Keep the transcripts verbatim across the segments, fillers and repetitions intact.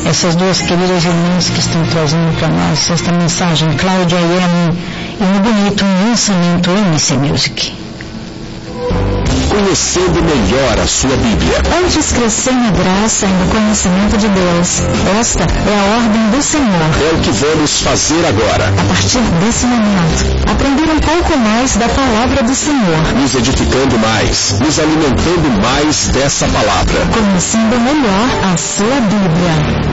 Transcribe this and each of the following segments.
essas duas queridas irmãs que estão trazendo para nós esta mensagem, Cláudia e Ellen, e no bonito lançamento M C Music. Conhecendo melhor a sua Bíblia. Antes crescer na graça e no conhecimento de Deus. Esta é a ordem do Senhor. É o que vamos fazer agora. A partir desse momento, aprender um pouco mais da palavra do Senhor. Nos edificando mais, nos alimentando mais dessa palavra. Conhecendo melhor a sua Bíblia.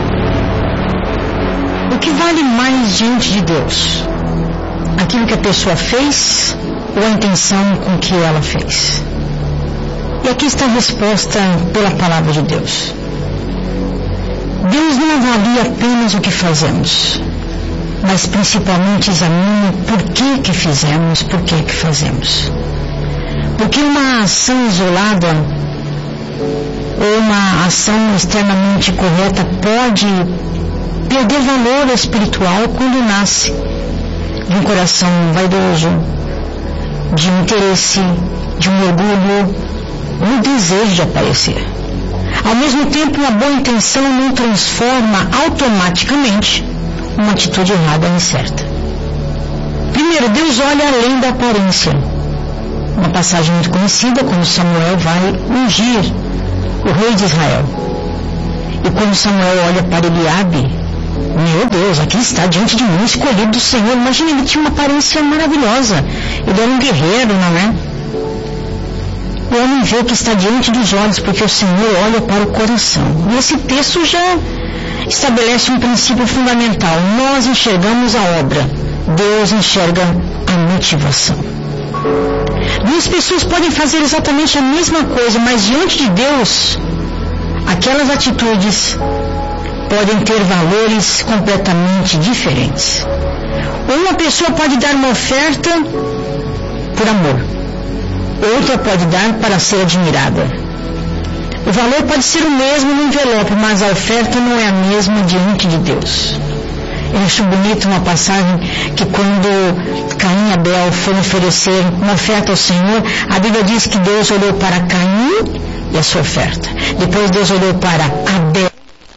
O que vale mais diante de Deus? Aquilo que a pessoa fez ou a intenção com que ela fez? E aqui está a resposta pela palavra de Deus. Deus não avalia apenas o que fazemos, mas principalmente examina por que que fizemos, por que que fazemos. Porque uma ação isolada ou uma ação extremamente correta pode perder valor espiritual quando nasce de um coração vaidoso, de um interesse, de um orgulho, um desejo de aparecer. Ao mesmo tempo, uma boa intenção não transforma automaticamente uma atitude errada em certa. Primeiro, Deus olha além da aparência. Uma passagem muito conhecida, quando Samuel vai ungir o rei de Israel. E quando Samuel olha para Eliabe, meu Deus, aqui está diante de mim, escolhido do Senhor. Imagina, ele tinha uma aparência maravilhosa. Ele era um guerreiro, não é? O homem vê o que está diante dos olhos, porque o Senhor olha para o coração. E esse texto já estabelece um princípio fundamental. Nós enxergamos a obra, Deus enxerga a motivação. Duas pessoas podem fazer exatamente a mesma coisa, mas diante de Deus, aquelas atitudes podem ter valores completamente diferentes. Uma pessoa pode dar uma oferta por amor. Outra pode dar para ser admirada. O valor pode ser o mesmo no envelope, mas a oferta não é a mesma diante de Deus. Eu acho bonito uma passagem que quando Caim e Abel foram oferecer uma oferta ao Senhor, a Bíblia diz que Deus olhou para Caim e a sua oferta. Depois Deus olhou para Abel.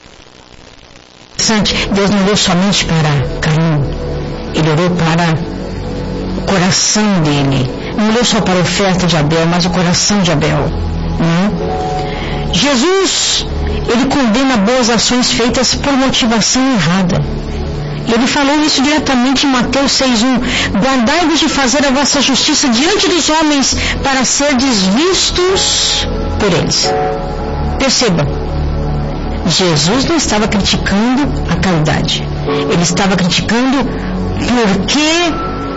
Deus não olhou somente para Caim, ele olhou para o coração dele. Não olhou só para a oferta de Abel, mas o coração de Abel. Né? Jesus, ele condena boas ações feitas por motivação errada. Ele falou isso diretamente em Mateus seis um. Guardai-vos de fazer a vossa justiça diante dos homens para serdes vistos por eles. Perceba, Jesus não estava criticando a caridade. Ele estava criticando porque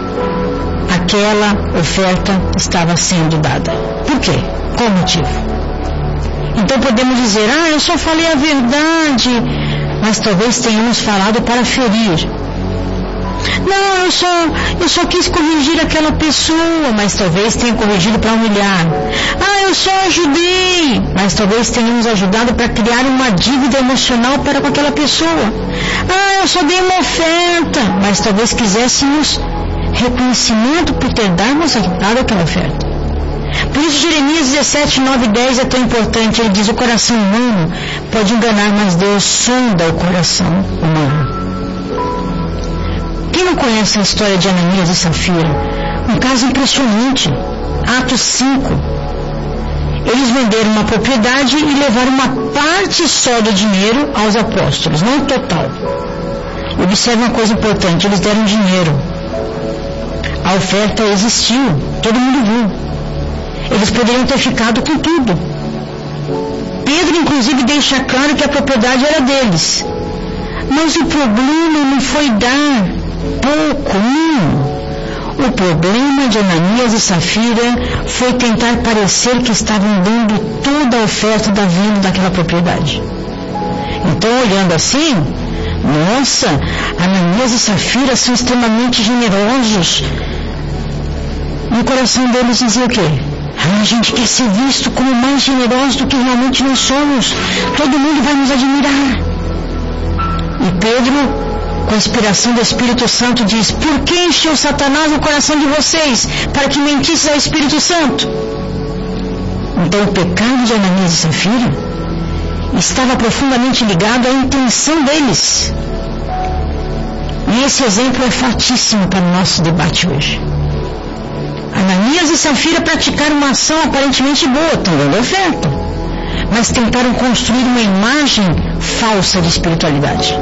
aquela oferta estava sendo dada. Por quê? Qual o motivo? Então podemos dizer, ah, eu só falei a verdade, mas talvez tenhamos falado para ferir. Não, eu só, eu só quis corrigir aquela pessoa, mas talvez tenha corrigido para humilhar. Ah, eu só ajudei, mas talvez tenhamos ajudado para criar uma dívida emocional para com aquela pessoa. Ah, eu só dei uma oferta, mas talvez quiséssemos reconhecimento por ter dado aquela oferta. Por isso Jeremias dezessete, nove e dez é tão importante. Ele diz, o coração humano pode enganar, mas Deus sonda o coração humano. Quem não conhece a história de Ananias e Safira? Um caso impressionante. Atos cinco. Eles venderam uma propriedade e levaram uma parte só do dinheiro aos apóstolos, não o total. Observe uma coisa importante, eles deram dinheiro. A oferta existiu, todo mundo viu. Eles poderiam ter ficado com tudo. Pedro, inclusive, deixa claro que a propriedade era deles. Mas o problema não foi dar pouco, não. O problema de Ananias e Safira foi tentar parecer que estavam dando toda a oferta da venda daquela propriedade. Então, olhando assim, nossa, Ananias e Safira são extremamente generosos. E o coração deles dizia o quê? Ah, a gente quer ser visto como mais generoso do que realmente nós somos. Todo mundo vai nos admirar. E Pedro, com a inspiração do Espírito Santo, diz, por que encheu Satanás o coração de vocês? Para que mentisseis ao Espírito Santo. Então o pecado de Ananias e Safira estava profundamente ligado à intenção deles. E esse exemplo é fortíssimo para o nosso debate hoje. Ananias e Safira praticaram uma ação aparentemente boa, estão dando oferta, mas tentaram construir uma imagem falsa de espiritualidade.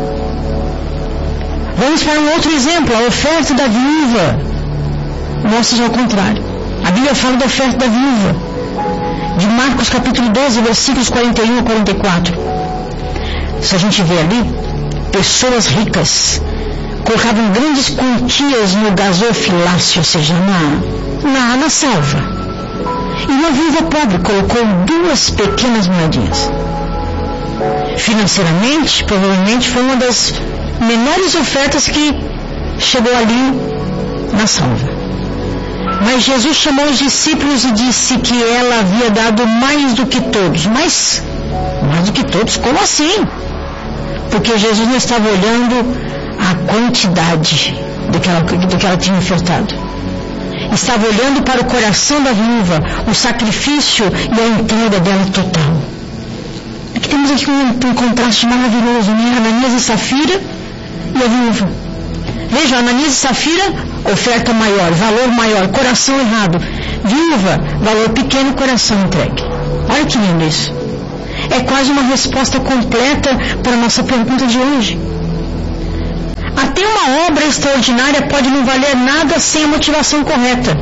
Vamos para um outro exemplo, a oferta da viúva. Mostra ao contrário. A Bíblia fala da oferta da viúva, de Marcos capítulo doze, versículos quarenta e um a quarenta e quatro. Se a gente vê ali, pessoas ricas colocavam grandes quantias no gasofilácio, ou seja, na, na, na salva. E uma viúva pobre colocou duas pequenas moedinhas. Financeiramente, provavelmente foi uma das menores ofertas que chegou ali na salva. Mas Jesus chamou os discípulos e disse que ela havia dado mais do que todos. Mas, mais do que todos? Como assim? Porque Jesus não estava olhando a quantidade do que ela, do que ela tinha ofertado. Estava olhando para o coração da viúva, o sacrifício e a entrega dela total. Aqui temos aqui um, um contraste maravilhoso, né? Ananias e Safira e a viúva. Veja, Ananias e Safira, oferta maior, valor maior, coração errado. Viúva, valor pequeno, coração entregue. Olha que lindo isso. É quase uma resposta completa para a nossa pergunta de hoje. Até uma obra extraordinária pode não valer nada sem a motivação correta.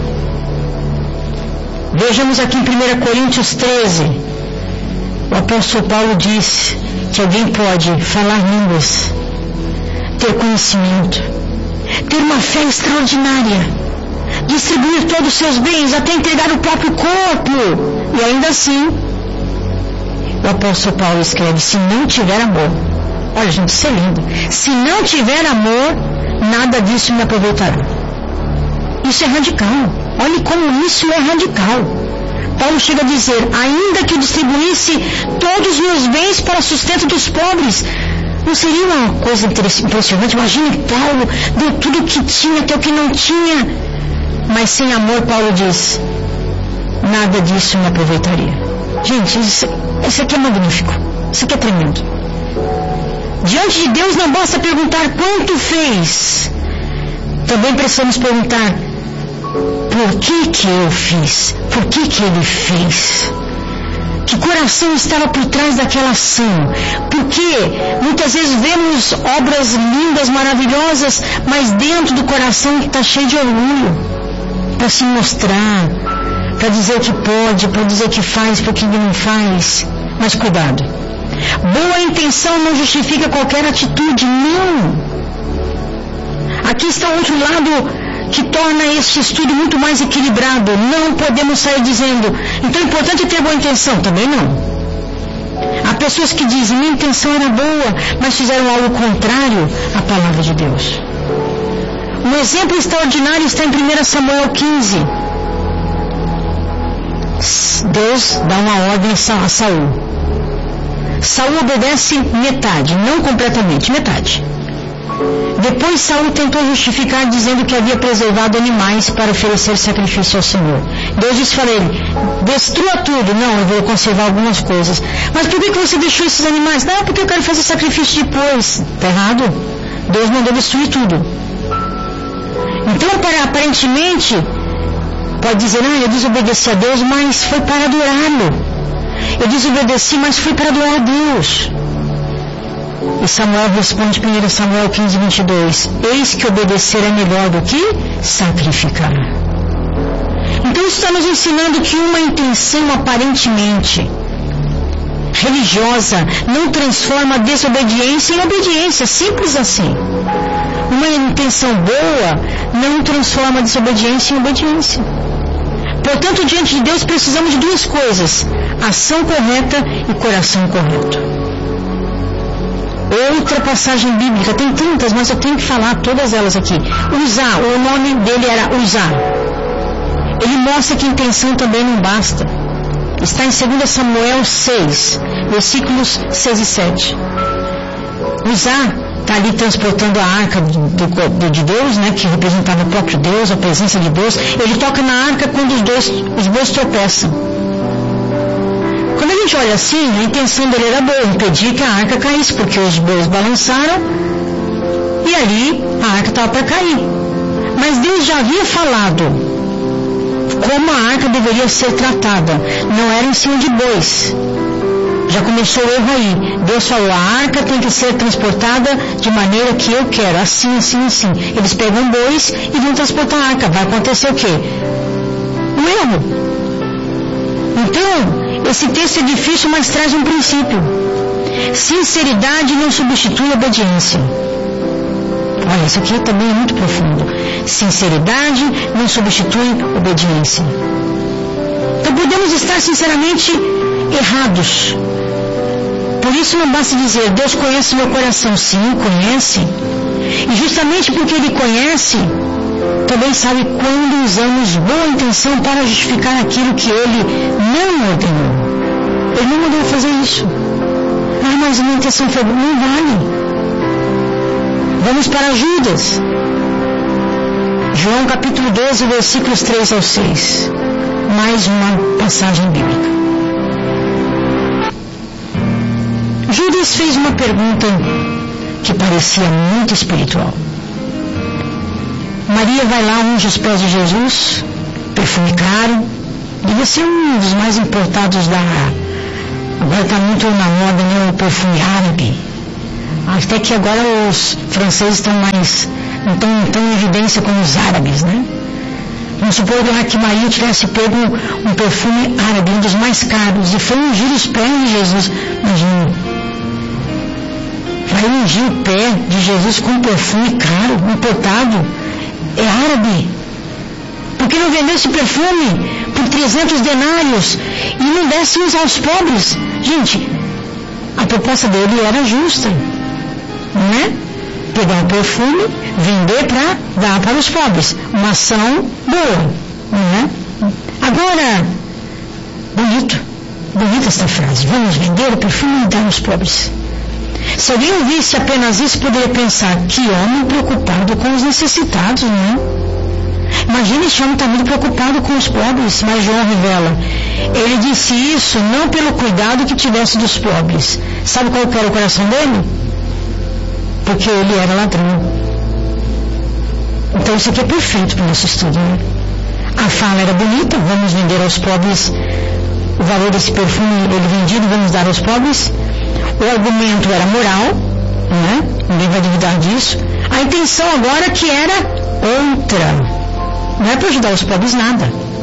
Vejamos aqui em primeira Coríntios treze. O apóstolo Paulo diz que alguém pode falar línguas, ter conhecimento, ter uma fé extraordinária, distribuir todos os seus bens, até entregar o próprio corpo. E ainda assim, o apóstolo Paulo escreve, se não tiver amor. Olha, gente, isso é lindo. Se não tiver amor, nada disso me aproveitará. Isso é radical. Olhe como isso é radical. Paulo chega a dizer, ainda que eu distribuísse todos os meus bens para sustento dos pobres, não seria uma coisa impressionante? Imagine, Paulo deu tudo o que tinha, até o que não tinha. Mas sem amor, Paulo diz, nada disso me aproveitaria. Gente, isso, isso aqui é magnífico. Isso aqui é tremendo. Diante de Deus não basta perguntar quanto fez. Também precisamos perguntar por que que eu fiz? Por que que ele fez? Que coração estava por trás daquela ação? Porque muitas vezes vemos obras lindas, maravilhosas, mas dentro do coração está cheio de orgulho, para se mostrar, para dizer que pode, para dizer que faz, porque ele não faz. Mas cuidado. Boa intenção não justifica qualquer atitude, não. Aqui está outro lado que torna este estudo muito mais equilibrado. Não podemos sair dizendo, então é importante ter boa intenção. Também não. Há pessoas que dizem, minha intenção era boa, mas fizeram algo contrário à palavra de Deus. Um exemplo extraordinário está em primeiro Samuel quinze. Deus dá uma ordem a Saul. Saul obedece metade, não completamente, metade. Depois Saul tentou justificar dizendo que havia preservado animais para oferecer sacrifício ao Senhor. Deus disse para ele, destrua tudo. Não, eu vou conservar algumas coisas. Mas por que que você deixou esses animais? Não, porque eu quero fazer sacrifício depois. Está errado? Deus mandou destruir tudo. Então, para, aparentemente, pode dizer, ah, eu desobedeci a Deus, mas foi para adorá-lo. Eu desobedeci, mas foi para adorar a Deus. E Samuel responde, primeiro Samuel quinze, vinte e dois, eis que obedecer é melhor do que sacrificar. Então isso está nos ensinando que uma intenção aparentemente religiosa não transforma a desobediência em obediência, simples assim. Uma intenção boa não transforma a desobediência em obediência. Portanto, diante de Deus precisamos de duas coisas, ação correta e coração correto. Outra passagem bíblica, tem tantas, mas eu tenho que falar todas elas aqui. Uzá, o nome dele era Uzá. Ele mostra que intenção também não basta. Está em dois Samuel seis, versículos seis e sete. Uzá está ali transportando a arca do, do, de Deus, né, que representava o próprio Deus, a presença de Deus. Ele toca na arca quando os dois, os bois tropeçam. Quando a gente olha assim, a intenção dele era boa, impedir que a arca caísse, porque os bois balançaram e ali a arca estava para cair. Mas Deus já havia falado como a arca deveria ser tratada, não era em cima de bois. Já começou o erro aí. Deus falou, a arca tem que ser transportada de maneira que eu quero, assim, assim, assim. Eles pegam bois e vão transportar a arca. Vai acontecer o quê? Um erro. Então, esse texto é difícil, mas traz um princípio. Sinceridade não substitui obediência. Olha, isso aqui também é muito profundo. Sinceridade não substitui obediência. Então podemos estar sinceramente errados. Por isso não basta dizer, Deus conhece meu coração. Sim, conhece. E justamente porque Ele conhece, também sabe quando usamos boa intenção para justificar aquilo que Ele não ordenou. Ele não mandou fazer isso. Ah, mas a minha intenção foi boa. Não vale. Vamos para Judas. João capítulo doze, versículos três ao seis. Mais uma passagem bíblica. Judas fez uma pergunta que parecia muito espiritual. Maria vai lá, unge os pés de Jesus, perfume caro, devia ser um dos mais importados da... Agora está muito na moda, né, o perfume árabe. Até que agora os franceses estão mais, não estão tão em evidência como os árabes, né? Vamos supor que Maria tivesse pego um, um perfume árabe, um dos mais caros, e foi ungir os pés de Jesus. Imagina, vai ungir o pé de Jesus com um perfume caro, importado, é árabe. Por que não vendeu esse perfume por trezentos denários e não desse uns aos pobres? Gente, a proposta dele era justa. Não é? Pegar o perfume, vender para dar para os pobres. Uma ação boa. Não é? Agora, bonito, bonita esta frase. Vamos vender o perfume e dar aos pobres. Se alguém ouvisse apenas isso, poderia pensar, que homem preocupado com os necessitados, não é? Imagina, esse homem está muito preocupado com os pobres, mas João revela. Ele disse isso não pelo cuidado que tivesse dos pobres. Sabe qual era o coração dele? Porque ele era ladrão. Então isso aqui é perfeito para o nosso estudo, né? A fala era bonita, vamos vender aos pobres o valor desse perfume, ele vendido, vamos dar aos pobres. O argumento era moral, né? Ninguém vai duvidar disso. A intenção agora que era outra. Não é para ajudar os pobres nada.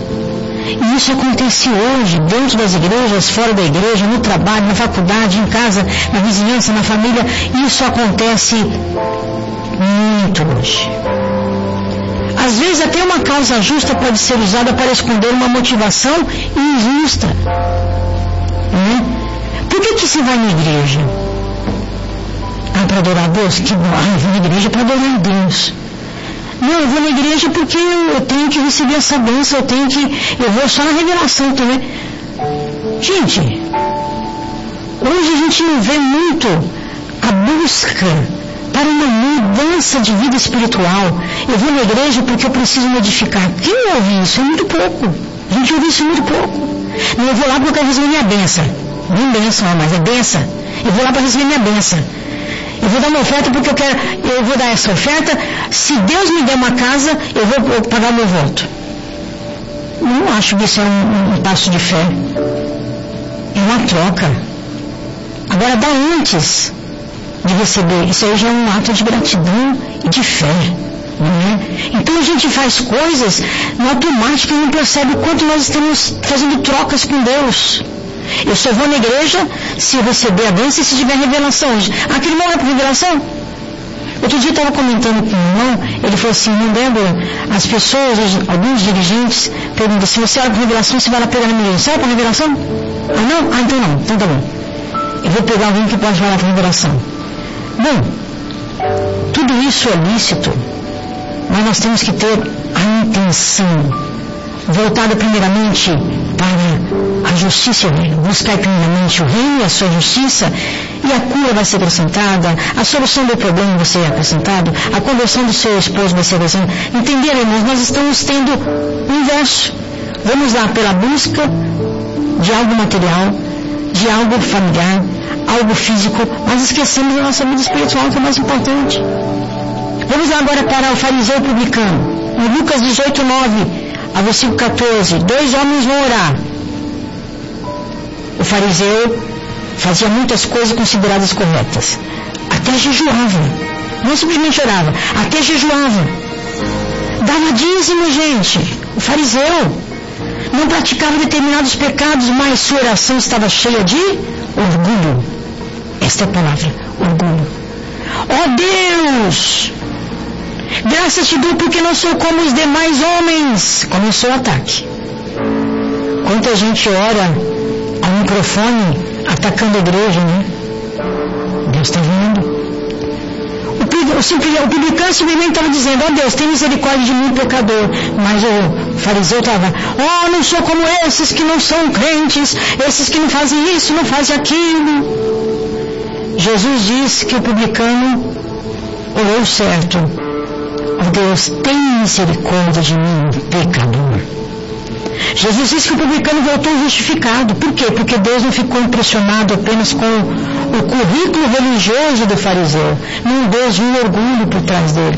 E isso acontece hoje, dentro das igrejas, fora da igreja, no trabalho, na faculdade, em casa, na vizinhança, na família. Isso acontece muito hoje. Às vezes até uma causa justa pode ser usada para esconder uma motivação injusta. Né? Por que que se vai na igreja? Ah, para adorar a Deus? Que bom. Ah, eu vou na igreja para adorar a Deus. Não, eu vou na igreja porque eu tenho que receber essa bênção, eu tenho que... Eu vou só na revelação também. Gente, hoje a gente não vê muito a busca para uma mudança de vida espiritual. Eu vou na igreja porque eu preciso modificar. Quem ouve isso? É muito pouco. A gente ouve isso muito pouco. Não, eu vou lá porque eu quero receber minha bênção. Nem bênção, mas é bênção. Eu vou lá para receber minha bênção. Eu vou dar uma oferta porque eu quero, eu vou dar essa oferta, se Deus me der uma casa, eu vou pagar o meu voto. Não acho que isso é um, um passo de fé. É uma troca. Agora dá antes de receber. Isso aí já é um ato de gratidão e de fé. Não é? Então a gente faz coisas no automático e não percebe o quanto nós estamos fazendo trocas com Deus. Eu só vou na igreja se eu receber a bênção e se tiver revelação hoje. Aquele irmão é para revelação? Outro dia eu estava comentando com um irmão, ele falou assim, não Débora, as pessoas, alguns dirigentes perguntam, se você olha para revelação, você vai lá pegar na minha igreja. Você olha para revelação? Ah não? Ah então não, então tá bom. Eu vou pegar alguém que pode falar para revelação. Bom, tudo isso é lícito, mas nós temos que ter a intenção voltada primeiramente para a justiça e o reino. Buscar primeiramente o reino e a sua justiça, e a cura vai ser acrescentada, a solução do problema vai ser acrescentada, a conversão do seu esposo vai ser acrescentada. Entenderam, irmãos? Nós estamos tendo o inverso. Vamos lá pela busca de algo material, de algo familiar, algo físico, mas esquecemos da nossa vida espiritual, que é mais importante. Vamos lá agora para o fariseu publicano. Em Lucas dezoito, nove a versículo catorze. Dois homens vão orar. O fariseu fazia muitas coisas consideradas corretas. Até jejuava. Não simplesmente orava, até jejuava. Dava dízimo, gente. O fariseu não praticava determinados pecados, mas sua oração estava cheia de orgulho. Esta é a palavra, orgulho. Ó Deus, graças te dou porque não sou como os demais homens. Começou o ataque. Quanta gente ora ao microfone atacando a igreja, né? Deus está vendo. O publicano simplesmente estava dizendo: ó Deus, tem misericórdia de mim, pecador. Mas o fariseu estava: ó, não sou como esses que não são crentes, esses que não fazem isso, não fazem aquilo. Jesus disse que o publicano orou certo: ó Deus, tem misericórdia de mim, pecador. Jesus disse que o publicano voltou justificado. Por quê? Porque Deus não ficou impressionado apenas com o currículo religioso do fariseu. Não, Deus viu o orgulho por trás dele.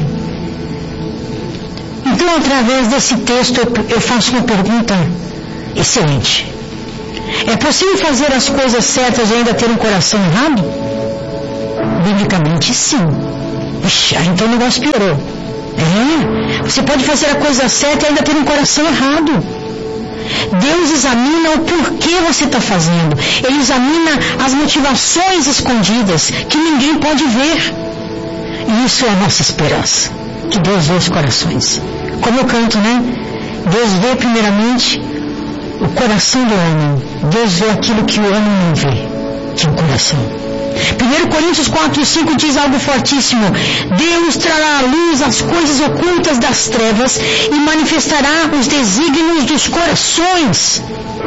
Então, através desse texto, eu faço uma pergunta excelente. É possível fazer as coisas certas e ainda ter um coração errado? Biblicamente, sim. Ixi, então o negócio piorou. É, você pode fazer a coisa certa e ainda ter um coração errado. Deus examina o porquê você está fazendo. Ele examina as motivações escondidas que ninguém pode ver. E isso é a nossa esperança, que Deus vê os corações. Como eu canto, né? Deus vê primeiramente o coração do homem. Deus vê aquilo que o homem não vê, que é o coração. primeiro Coríntios quatro, cinco diz algo fortíssimo: Deus trará à luz as coisas ocultas das trevas e manifestará os desígnios dos corações.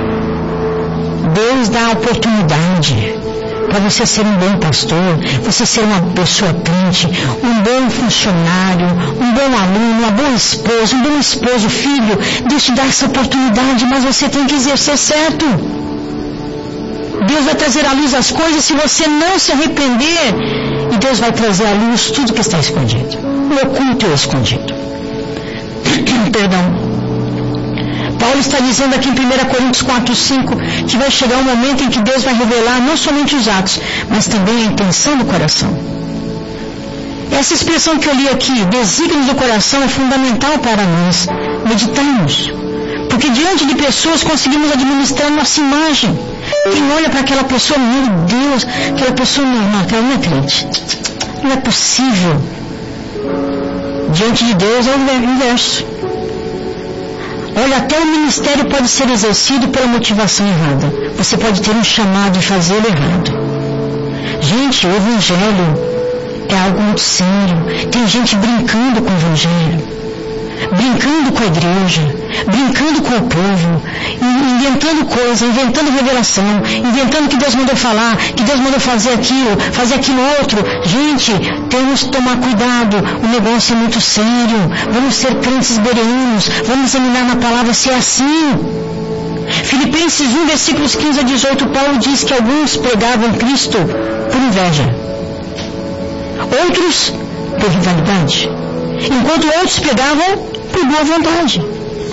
Deus dá a oportunidade para você ser um bom pastor, você ser uma pessoa crente, um bom funcionário, um bom aluno, uma boa esposa, um bom esposo, filho. Deus te dá essa oportunidade, mas você tem que exercer certo. Deus vai trazer à luz as coisas se você não se arrepender, e Deus vai trazer à luz tudo que está escondido, o oculto e o escondido. Perdão. Paulo está dizendo aqui em primeiro Coríntios quatro, cinco que vai chegar um momento em que Deus vai revelar não somente os atos, mas também a intenção do coração. Essa expressão que eu li aqui, desígnios do coração, é fundamental para nós meditarmos, porque diante de pessoas conseguimos administrar nossa imagem. Quem olha para aquela pessoa, meu Deus, aquela pessoa não, aquela não é crente, não é possível. Diante de Deus é o inverso. Olha, até o ministério pode ser exercido pela motivação errada. Você pode ter um chamado e fazê-lo errado. Gente, o evangelho é algo muito sério. Tem gente brincando com o evangelho, brincando com a igreja, brincando com o povo, inventando coisas, inventando revelação, inventando que Deus mandou falar, que Deus mandou fazer aquilo, fazer aquilo outro. Gente, temos que tomar cuidado, o negócio é muito sério. Vamos ser crentes bereanos, vamos examinar na palavra se é assim. Filipenses um, versículos quinze a dezoito, Paulo diz que alguns pregavam Cristo por inveja, outros por rivalidade, enquanto outros pregavam por boa vontade.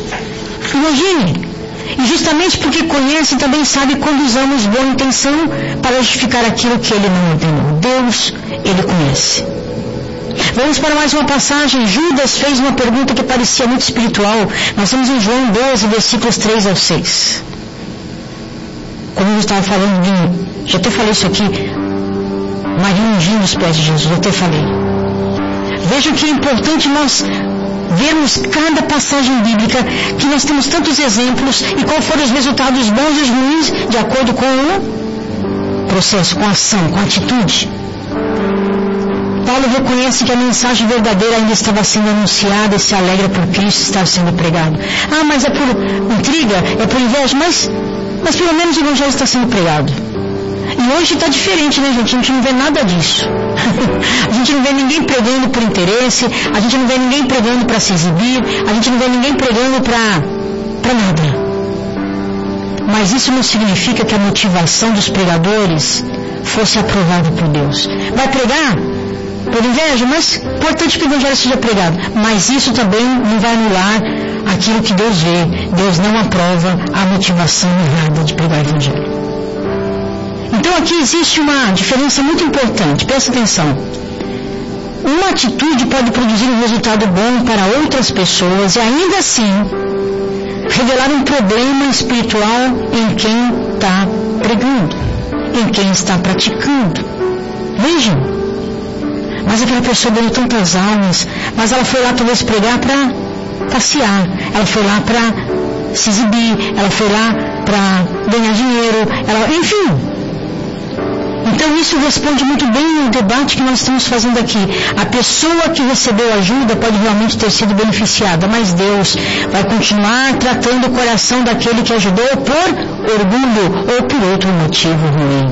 Imagine. E justamente porque conhece, também sabe quando usamos boa intenção para justificar aquilo que ele não ordenou. Deus, ele conhece. Vamos para mais uma passagem. Judas fez uma pergunta que parecia muito espiritual. Nós estamos em João doze, versículos três ao seis. Como eu estava falando de... Já até falei isso aqui. Maria ungindo os pés de Jesus. Já até falei. Vejam que é importante nós vermos cada passagem bíblica, que nós temos tantos exemplos, e qual foram os resultados bons e os ruins, de acordo com o processo, com a ação, com a atitude. Paulo reconhece que a mensagem verdadeira ainda estava sendo anunciada e se alegra por Cristo estar sendo pregado. Ah, mas é por intriga, é por inveja, mas, mas pelo menos o evangelho está sendo pregado. E hoje está diferente, né, gente? A gente não vê nada disso. A gente não vê ninguém pregando por interesse, a gente não vê ninguém pregando para se exibir, a gente não vê ninguém pregando para para nada. Mas isso não significa que a motivação dos pregadores fosse aprovada por Deus. Vai pregar por inveja, mas é importante que o evangelho seja pregado. Mas isso também não vai anular aquilo que Deus vê. Deus não aprova a motivação errada de pregar o evangelho. Então aqui existe uma diferença muito importante. Presta atenção. Uma atitude pode produzir um resultado bom para outras pessoas e ainda assim revelar um problema espiritual em quem está pregando, em quem está praticando. Vejam, mas aquela pessoa ganhou tantas almas, mas ela foi lá talvez pregar para passear, ela foi lá para se exibir, ela foi lá para ganhar dinheiro, ela, enfim. Então isso responde muito bem ao debate que nós estamos fazendo aqui. A pessoa que recebeu ajuda pode realmente ter sido beneficiada, mas Deus vai continuar tratando o coração daquele que ajudou por orgulho ou por outro motivo ruim.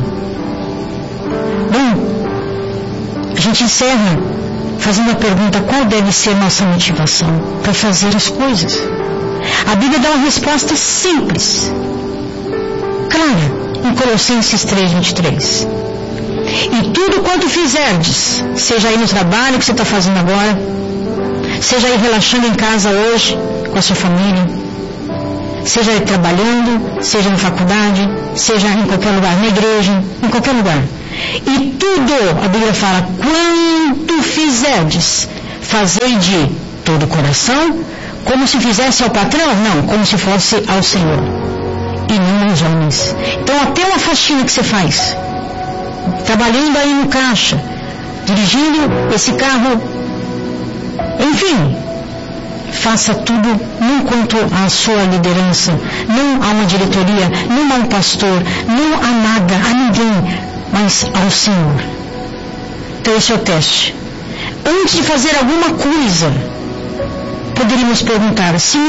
Bom, a gente encerra fazendo a pergunta: qual deve ser nossa motivação para fazer as coisas? A Bíblia dá uma resposta simples, clara, em Colossenses três, vinte e três. E tudo quanto fizerdes, seja aí no trabalho que você está fazendo agora, seja aí relaxando em casa hoje com a sua família, seja aí trabalhando, seja na faculdade, seja em qualquer lugar, na igreja, em qualquer lugar. E tudo, a Bíblia fala, quanto fizerdes, fazei de todo o coração, como se fizesse ao patrão? Não, como se fosse ao Senhor e não aos homens. Então até uma faxina que você faz, trabalhando aí no caixa, dirigindo esse carro, enfim, faça tudo não quanto à sua liderança, não a uma diretoria, não a um pastor, não a nada, a ninguém, mas ao Senhor. Então esse é o teste. Antes de fazer alguma coisa, poderíamos perguntar: se